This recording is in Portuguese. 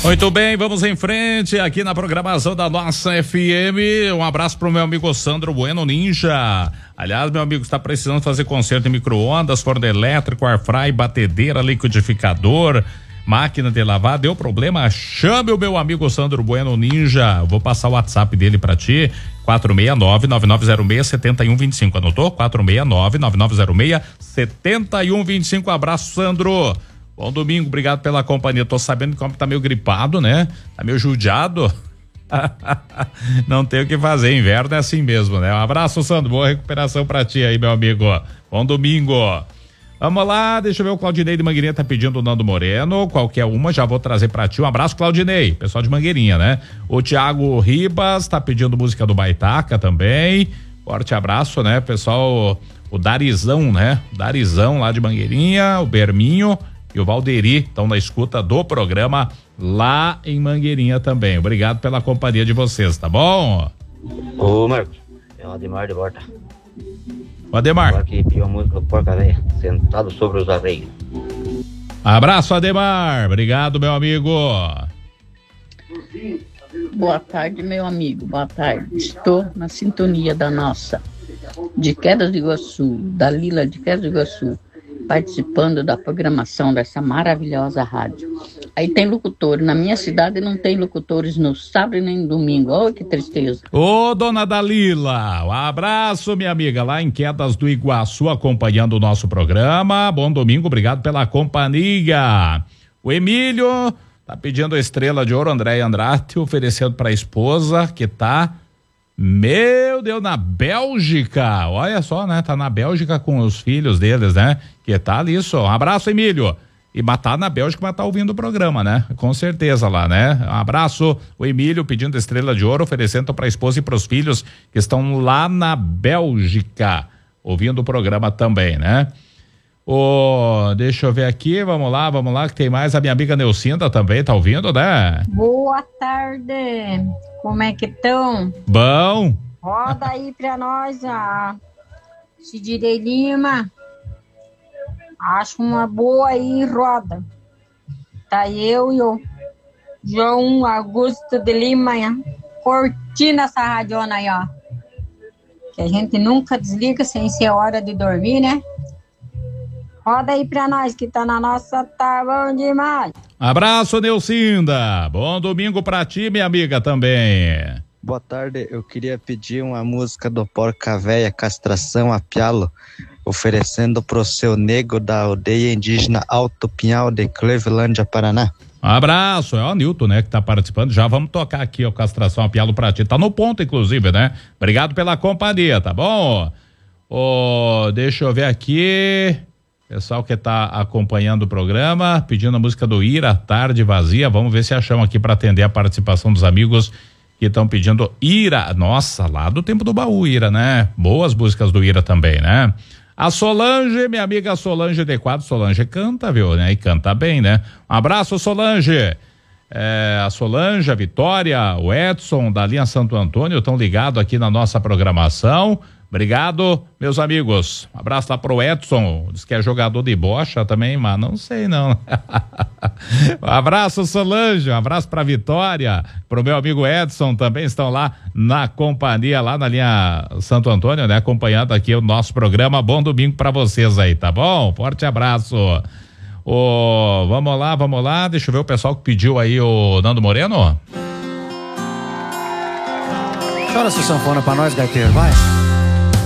Muito bem, vamos em frente aqui na programação da nossa FM. Um abraço pro meu amigo Sandro Bueno Ninja. Aliás, meu amigo, está precisando fazer conserto em micro-ondas, forno elétrico, airfry, batedeira, liquidificador, máquina de lavar, deu problema? Chame o meu amigo Sandro Bueno Ninja. Vou passar o WhatsApp dele pra ti, 469-9906-7125. Anotou? 469-9906-7125. Abraço, Sandro. Bom domingo, obrigado pela companhia. Tô sabendo que o homem tá meio gripado, né? Tá meio judiado. Não tem o que fazer, inverno é assim mesmo, né? Um abraço, Sandro, boa recuperação pra ti aí, meu amigo. Bom domingo. Vamos lá, deixa eu ver, o Claudinei de Mangueirinha tá pedindo o Nando Moreno, qualquer uma, já vou trazer pra ti. Um abraço, Claudinei, pessoal de Mangueirinha, né? O Thiago Ribas tá pedindo música do Baitaca também. Forte abraço, né, pessoal? O Darizão, né? O Darizão lá de Mangueirinha, o Berminho e o Valderi estão na escuta do programa lá em Mangueirinha também. Obrigado pela companhia de vocês, tá bom? Ô, Marcos, é o Ademar de volta. O Ademar. Agora que pediu a música do Porca Véia, sentado sobre os arreios. Abraço, Ademar. Obrigado, meu amigo. Boa tarde, meu amigo. Boa tarde. Estou na sintonia da nossa, de Quedas do Iguaçu, da Lila de Quedas do Iguaçu, participando da programação dessa maravilhosa rádio. Aí tem locutor, na minha cidade não tem locutores no sábado nem no domingo. Olha que tristeza. Ô, dona Dalila, um abraço, minha amiga, lá em Quedas do Iguaçu, acompanhando o nosso programa. Bom domingo, obrigado pela companhia. O Emílio tá pedindo a estrela de ouro, Andréia Andrade, oferecendo pra esposa que tá, meu Deus, na Bélgica. Olha só, né? Tá na Bélgica com os filhos deles, né? Que tá ali só. Um abraço, Emílio. E tá na Bélgica, mas tá ouvindo o programa, né? Com certeza lá, né? Um abraço, o Emílio pedindo estrela de ouro, oferecendo pra esposa e pros filhos que estão lá na Bélgica, ouvindo o programa também, né? Deixa eu ver aqui, vamos lá, que tem mais. A minha amiga Neucinda também tá ouvindo, né? Boa tarde, como é que estão? Bom. Roda aí pra nós a Cidirei Lima. Acho uma boa aí, roda. Tá eu e o João Augusto de Lima, curtindo essa radiona aí, ó. Que a gente nunca desliga sem ser hora de dormir, né? Roda aí pra nós que tá na nossa, tá bom demais. Abraço, Neucinda. Bom domingo pra ti, minha amiga, também. Boa tarde, eu queria pedir uma música do Porca Véia, Castração a Pialo, oferecendo pro seu nego da aldeia indígena Alto Pinhal de Clevelândia, Paraná. Abraço, é o Nilton, né, que tá participando. Já vamos tocar aqui, ó, Castração a Pialo pra ti. Tá no ponto, inclusive, né? Obrigado pela companhia, tá bom? Deixa eu ver aqui. Pessoal que tá acompanhando o programa, pedindo a música do Ira, Tarde Vazia. Vamos ver se achamos aqui para atender a participação dos amigos que estão pedindo Ira. Nossa, lá do tempo do baú, Ira, né? Boas músicas do Ira também, né? A Solange, minha amiga Solange D4, Solange canta, viu, né? E canta bem, né? Um abraço, Solange. A Solange, a Vitória, o Edson da linha Santo Antônio estão ligados aqui na nossa programação. Obrigado, meus amigos. Um abraço lá pro Edson, diz que é jogador de bocha também, mas não sei não. Um abraço, Solange, um abraço pra Vitória, pro meu amigo Edson, também estão lá na companhia, lá na linha Santo Antônio, né? Acompanhando aqui o nosso programa. Bom domingo pra vocês aí, tá bom? Forte abraço. Vamos lá, deixa eu ver o pessoal que pediu aí o Nando Moreno. Chora essa sanfona pra nós, gaiteiro, vai.